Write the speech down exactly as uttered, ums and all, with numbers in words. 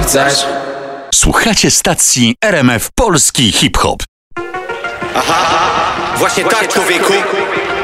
chcesz? Słuchacie stacji R M F Polski Hip Hop. Aha, właśnie tak, człowieku.